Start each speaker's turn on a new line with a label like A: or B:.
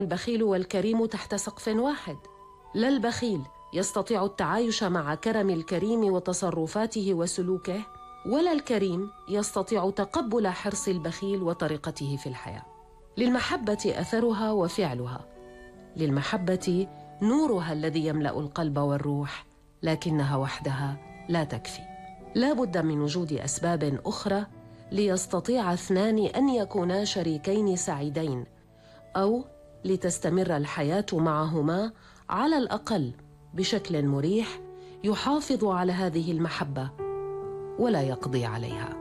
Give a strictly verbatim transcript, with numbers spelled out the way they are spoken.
A: البخيل والكريم تحت سقف واحد. لا البخيل يستطيع التعايش مع كرم الكريم وتصرفاته وسلوكه، ولا الكريم يستطيع تقبل حرص البخيل وطريقته في الحياة. للمحبة أثرها وفعلها، للمحبة نورها الذي يملأ القلب والروح، لكنها وحدها لا تكفي. لا بد من وجود أسباب أخرى ليستطيع اثنان أن يكونا شريكين سعيدين، أو لتستمر الحياة معهما على الأقل بشكل مريح يحافظ على هذه المحبة ولا يقضي عليها.